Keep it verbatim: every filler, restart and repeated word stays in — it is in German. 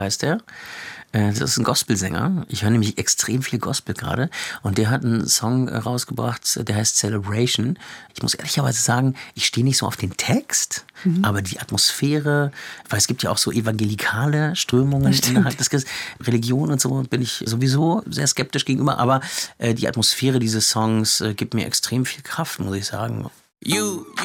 heißt der. Das ist ein Gospelsänger. Ich höre nämlich extrem viel Gospel gerade. Und der hat einen Song rausgebracht, der heißt Celebration. Ich muss ehrlicherweise sagen, ich stehe nicht so auf den Text, mhm. aber die Atmosphäre, weil es gibt ja auch so evangelikale Strömungen innerhalb des Christ- Religion und so, bin ich sowieso sehr skeptisch gegenüber. Aber äh, die Atmosphäre dieses Songs äh, gibt mir extrem viel Kraft, muss ich sagen. You